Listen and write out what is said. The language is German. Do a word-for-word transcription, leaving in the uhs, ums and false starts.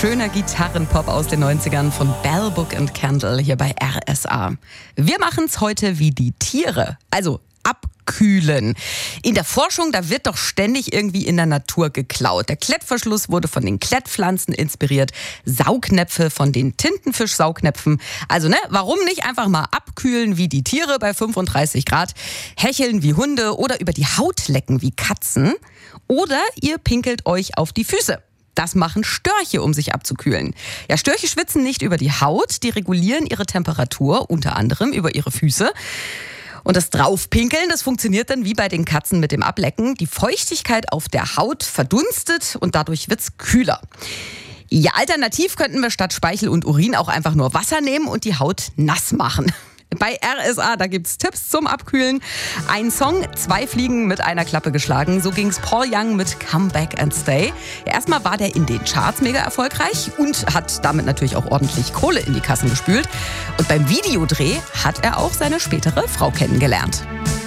Schöner Gitarrenpop aus den neunzigern von Bell, Book and Candle hier bei R S A. Wir machen's heute wie die Tiere, also abkühlen. In der Forschung, da wird doch ständig irgendwie in der Natur geklaut. Der Klettverschluss wurde von den Klettpflanzen inspiriert, Saugnäpfe von den Tintenfisch-Saugnäpfen. Also ne, warum nicht einfach mal abkühlen wie die Tiere bei fünfunddreißig Grad, hecheln wie Hunde oder über die Haut lecken wie Katzen? Oder ihr pinkelt euch auf die Füße. Das machen Störche, um sich abzukühlen. Ja, Störche schwitzen nicht über die Haut, die regulieren ihre Temperatur, unter anderem über ihre Füße. Und das Draufpinkeln, das funktioniert dann wie bei den Katzen mit dem Ablecken. Die Feuchtigkeit auf der Haut verdunstet und dadurch wird's kühler. Ja, alternativ könnten wir statt Speichel und Urin auch einfach nur Wasser nehmen und die Haut nass machen. Bei R S A, da gibt's Tipps zum Abkühlen. Ein Song, zwei Fliegen mit einer Klappe geschlagen. So ging's Paul Young mit Come Back and Stay. Erstmal war der in den Charts mega erfolgreich und hat damit natürlich auch ordentlich Kohle in die Kassen gespült. Und beim Videodreh hat er auch seine spätere Frau kennengelernt.